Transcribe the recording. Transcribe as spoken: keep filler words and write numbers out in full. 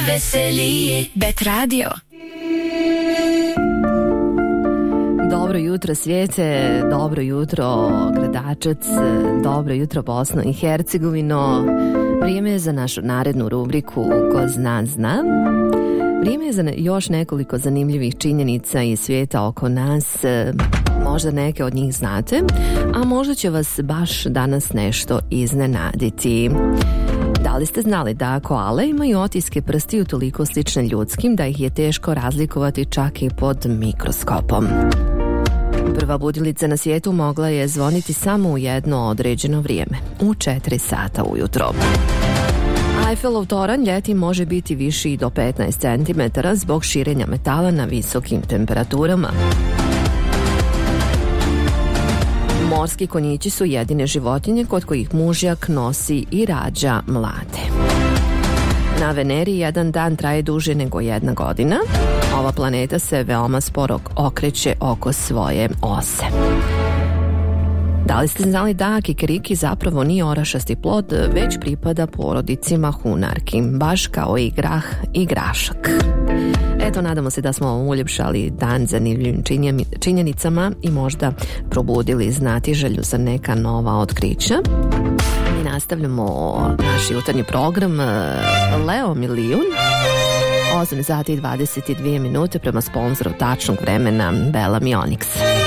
najveseliji. Bet Radio. Dobro jutro svijete, dobro jutro Gradačac, dobro jutro Bosno i Hercegovino. Vrijeme je za našu narednu rubriku Ko zna, zna. Vrijeme je za još nekoliko zanimljivih činjenica iz svijeta oko nas. Možda neke od njih znate, a možda će vas baš danas nešto iznenaditi. Da li ste znali da koale imaju otiske prstiju toliko slične ljudskim da ih je teško razlikovati čak i pod mikroskopom? Prva budilica na svijetu mogla je zvoniti samo u jedno određeno vrijeme, u četiri sata ujutro. Eiffelov toranj ljeti može biti viši i do petnaest centimetara zbog širenja metala na visokim temperaturama. Morski konjići su jedine životinje kod kojih mužjak nosi i rađa mlade. Na Veneri jedan dan traje duže nego jedna godina. Ova planeta se veoma sporo okreće oko svoje ose. Da li ste znali da kikiriki zapravo nije orašasti plod, već pripada porodici mahunarki, baš kao i grah i grašak? Eto, nadamo se da smo uljepšali dan zanimljivim činjenicama i možda probudili znatiželju za neka nova otkrića. Mi nastavljamo naš jutarnji program Leo Milijun. osam sati i dvadeset dvije minute prema sponzoru tačnog vremena Bella Mionix.